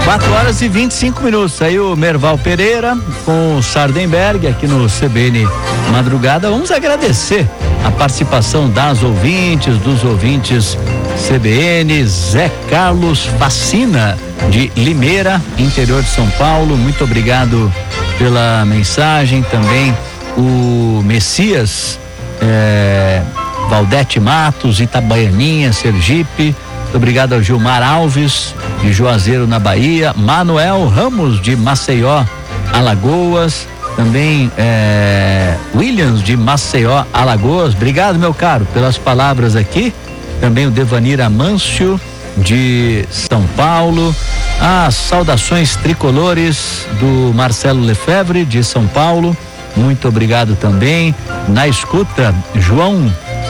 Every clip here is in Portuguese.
4h25. Aí o Merval Pereira com o Sardenberg aqui no CBN Madrugada. Vamos agradecer a participação das ouvintes, dos ouvintes CBN. Zé Carlos Facina, de Limeira, interior de São Paulo. Muito obrigado pela mensagem. Também o Messias Valdete Matos, Itabaianinha, Sergipe. Muito obrigado ao Gilmar Alves, de Juazeiro, na Bahia. Manuel Ramos, de Maceió, Alagoas. Também Williams, de Maceió, Alagoas. Obrigado, meu caro, pelas palavras aqui. Também o Devanir Amâncio, de São Paulo. As saudações tricolores do Marcelo Lefebvre, de São Paulo. Muito obrigado também. Na escuta, João,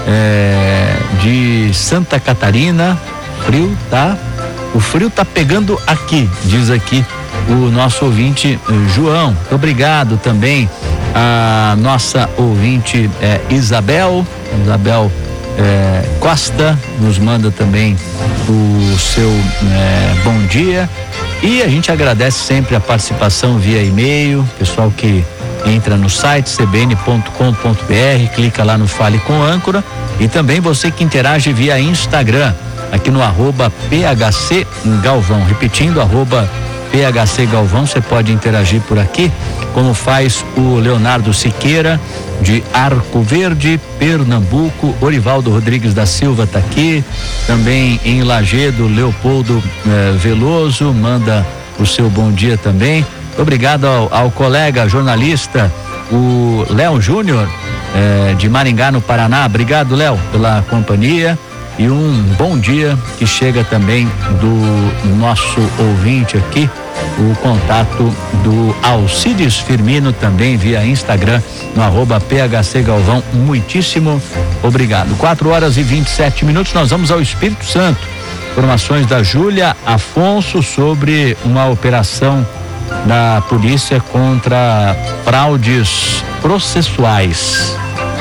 de Santa Catarina. O frio tá pegando aqui, diz aqui o nosso ouvinte João. Muito obrigado também a nossa ouvinte Isabel Costa, nos manda também o seu bom dia. E a gente agradece sempre a participação via e-mail, pessoal que entra no site cbn.com.br, clica lá no Fale com Âncora, e também você que interage via Instagram, aqui no @PHC Galvão, repetindo, @PHC Galvão. Você pode interagir por aqui, como faz o Leonardo Siqueira, de Arco Verde, Pernambuco. Orivaldo Rodrigues da Silva tá aqui, também em Lagedo, Leopoldo Veloso manda o seu bom dia também. Obrigado ao colega jornalista, o Léo Júnior, de Maringá, no Paraná. Obrigado, Léo, pela companhia. E um bom dia que chega também do nosso ouvinte aqui, o contato do Alcides Firmino, também via Instagram, no @PHC Galvão. Muitíssimo obrigado. 4h27. Nós vamos ao Espírito Santo. Informações da Júlia Afonso sobre uma operação da polícia contra fraudes processuais.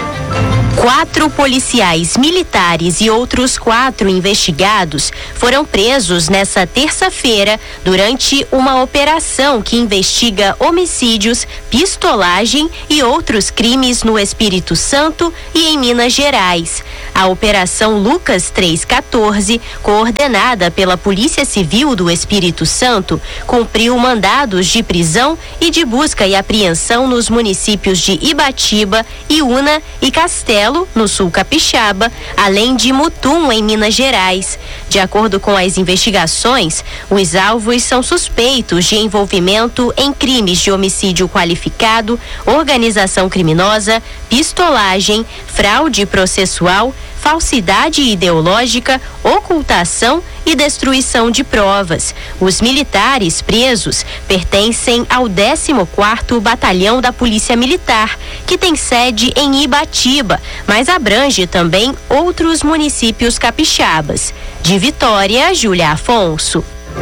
4 policiais militares e outros 4 investigados foram presos nessa terça-feira durante uma operação que investiga homicídios, pistolagem e outros crimes no Espírito Santo e em Minas Gerais. A Operação Lucas 314, coordenada pela Polícia Civil do Espírito Santo, cumpriu mandados de prisão e de busca e apreensão nos municípios de Ibatiba, Iúna e Castelo, no sul capixaba, além de Mutum, em Minas Gerais. De acordo com as investigações, os alvos são suspeitos de envolvimento em crimes de homicídio qualificado, organização criminosa, pistolagem, fraude processual, falsidade ideológica, ocultação e destruição de provas. Os militares presos pertencem ao 14º Batalhão da Polícia Militar, que tem sede em Ibatiba, mas abrange também outros municípios capixabas. De Vitória, Júlia Afonso.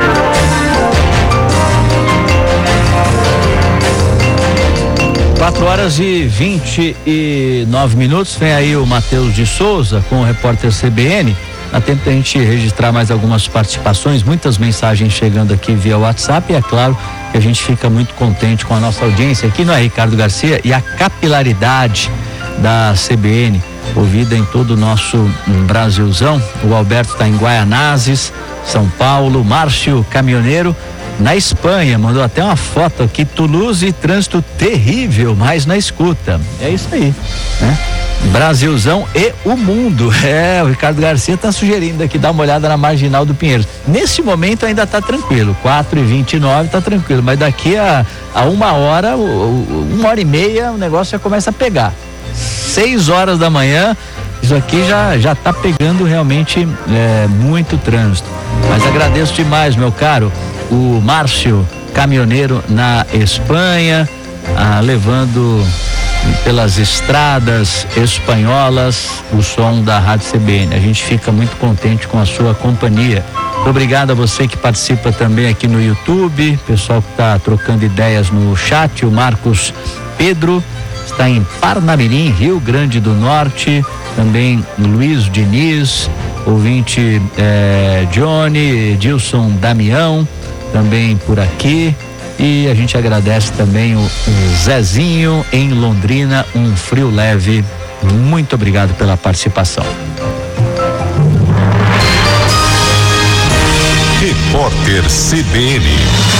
4h29. Vem aí o Matheus de Souza com o repórter CBN. Dá tempo da gente registrar mais algumas participações, muitas mensagens chegando aqui via WhatsApp, e é claro que a gente fica muito contente com a nossa audiência aqui, não é, Ricardo Garcia? E a capilaridade da CBN, ouvida em todo o nosso Brasilzão. O Alberto está em Guaianazes, São Paulo. Márcio Caminhoneiro, na Espanha, mandou até uma foto aqui. Toulouse, trânsito terrível, mas na escuta. É isso aí, né? Brasilzão e o mundo. O Ricardo Garcia tá sugerindo aqui, dá uma olhada na Marginal do Pinheiros. Nesse momento ainda tá tranquilo, 4h29 tá tranquilo, mas daqui a 1h, 1h30, o negócio já começa a pegar. 6h da manhã, isso aqui já tá pegando realmente muito trânsito. Mas agradeço demais, meu caro, o Márcio Caminhoneiro na Espanha, levando pelas estradas espanholas o som da Rádio CBN. A gente fica muito contente com a sua companhia. Muito obrigado a você que participa também aqui no YouTube, pessoal que está trocando ideias no chat. O Marcos Pedro está em Parnamirim, Rio Grande do Norte. Também Luiz Diniz, ouvinte Johnny, Edilson Damião, também por aqui. E a gente agradece também o Zezinho em Londrina, um frio leve. Muito obrigado pela participação. Repórter CBN.